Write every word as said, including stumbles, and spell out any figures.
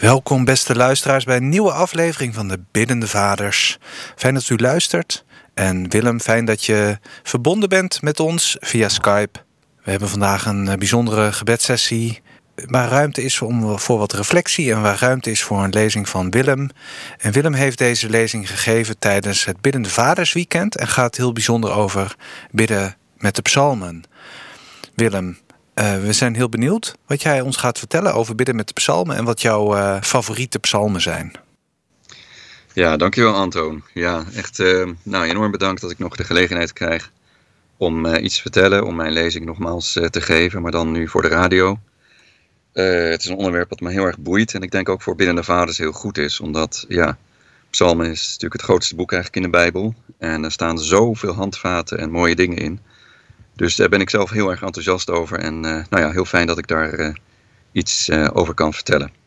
Welkom beste luisteraars bij een nieuwe aflevering van de Biddende Vaders. Fijn dat u luistert. En Willem, fijn dat je verbonden bent met ons via Skype. We hebben vandaag een bijzondere gebedssessie waar ruimte is om, voor wat reflectie en waar ruimte is voor een lezing van Willem. En Willem heeft deze lezing gegeven tijdens het Biddende Vadersweekend en gaat heel bijzonder over bidden met de psalmen. Willem, Uh, we zijn heel benieuwd wat jij ons gaat vertellen over bidden met de psalmen en wat jouw uh, favoriete psalmen zijn. Ja, dankjewel Antoon. Ja, echt uh, nou, enorm bedankt dat ik nog de gelegenheid krijg om uh, iets te vertellen, om mijn lezing nogmaals uh, te geven, maar dan nu voor de radio. Uh, het is een onderwerp wat me heel erg boeit en ik denk ook voor biddende vaders heel goed is, omdat ja, psalmen is natuurlijk het grootste boek eigenlijk in de Bijbel en er staan zoveel handvaten en mooie dingen in. Dus daar ben ik zelf heel erg enthousiast over en uh, nou ja, heel fijn dat ik daar uh, iets uh, over kan vertellen.